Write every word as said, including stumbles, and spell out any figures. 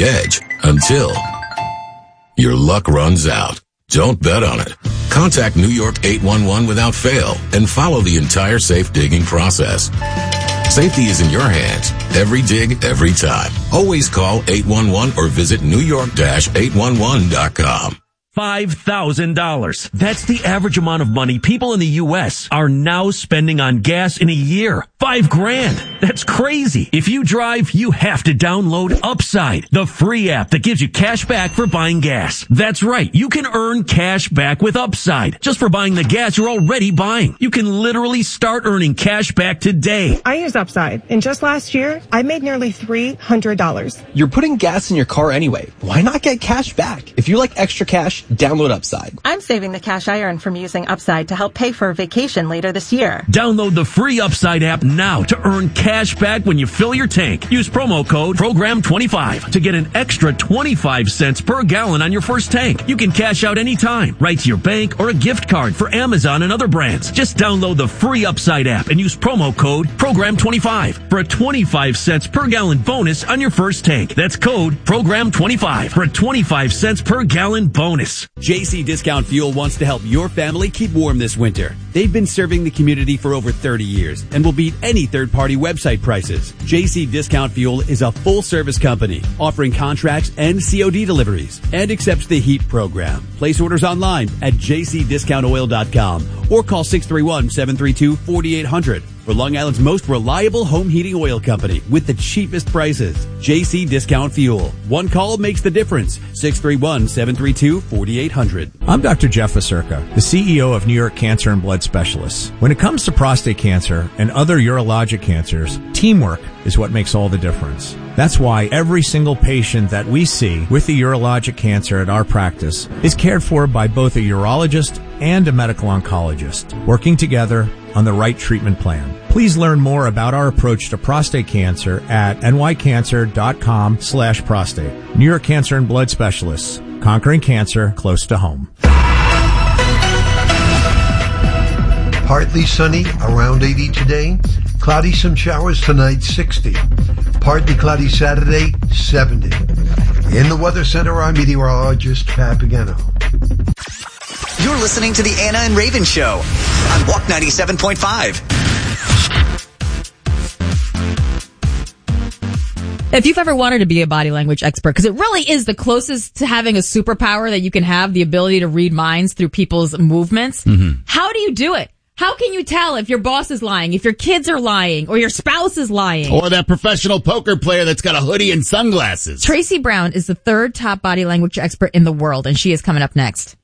the edge until your luck runs out. Don't bet on it. Contact New York eight one one without fail and follow the entire safe digging process. Safety is in your hands. Every dig, every time. Always call eight one one or visit new york dash eight one one dot com. five thousand dollars. That's the average amount of money people in the U S are now spending on gas in a year. Five grand. That's crazy. If you drive, you have to download Upside, the free app that gives you cash back for buying gas. That's right. You can earn cash back with Upside just for buying the gas you're already buying. You can literally start earning cash back today. I use Upside, and just last year, I made nearly three hundred dollars. You're putting gas in your car anyway. Why not get cash back? If you like extra cash, download Upside. I'm saving the cash I earn from using Upside to help pay for a vacation later this year. Download the free Upside app now to earn cash back when you fill your tank. Use promo code program twenty-five to get an extra twenty-five cents per gallon on your first tank. You can cash out anytime, right to your bank or a gift card for Amazon and other brands. Just download the free Upside app and use promo code program twenty-five for a twenty-five cents per gallon bonus on your first tank. That's code program twenty-five for a twenty-five cents per gallon bonus. J C Discount Fuel wants to help your family keep warm this winter. They've been serving the community for over thirty years and will beat any third-party website prices. J C Discount Fuel is a full-service company offering contracts and C O D deliveries and accepts the HEAT program. Place orders online at j c discount oil dot com or call six three one, seven three two, four eight zero zero for Long Island's most reliable home heating oil company with the cheapest prices. J C Discount Fuel. One call makes the difference. six three one, seven three two, four eight zero zero. I'm Doctor Jeff Vaserka, the C E O of New York Cancer and Blood Specialists. When it comes to prostate cancer and other urologic cancers, teamwork is what makes all the difference. That's why every single patient that we see with the urologic cancer at our practice is cared for by both a urologist and a medical oncologist, working together on the right treatment plan. Please learn more about our approach to prostate cancer at n y cancer dot com slash prostate. New York Cancer and Blood Specialists, conquering cancer close to home. Partly sunny, around eighty today. Cloudy, some showers tonight, sixty. Partly cloudy Saturday, seventy. In the Weather Center, I'm meteorologist Pat Pagano. You're listening to the Anna and Raven Show on Walk ninety-seven point five. If you've ever wanted to be a body language expert, because it really is the closest to having a superpower that you can have, the ability to read minds through people's movements, mm-hmm. How do you do it? How can you tell if your boss is lying, if your kids are lying, or your spouse is lying? Or that professional poker player that's got a hoodie and sunglasses. Tracy Brown is the third top body language expert in the world, and she is coming up next.